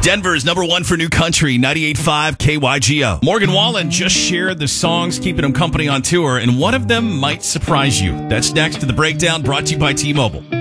Denver's number one for new country, 98.5 KYGO. Morgan Wallen just shared the songs keeping him company on tour, and one of them might surprise you. That's next to the breakdown, brought to you by T-Mobile.